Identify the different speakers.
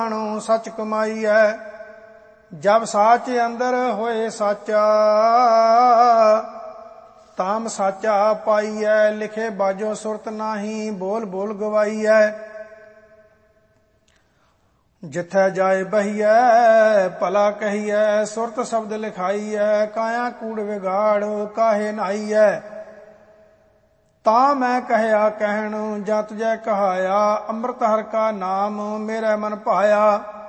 Speaker 1: सच कमाईऐ। जब साच अंदर होए साचा, ताम साचा पाईऐ। लिखे बाजो सुरत नाही, बोल बोल गवाईऐ। जिथै जाए बहिऐ, भला कहिऐ। सुरत शब्द लिखाईऐ। काया कूड़ विगाड़, काहे नाईऐ। ਤਾਂ ਮੈਂ ਕਹਿਆ ਕਹਿਣ, ਜਾਂ ਤੁਝੈ ਕਹਾਇਆ। ਅੰਮ੍ਰਿਤ ਹਰਿ ਕਾ ਨਾਮ, ਮੇਰੇ ਮਨ ਭਾਇਆ।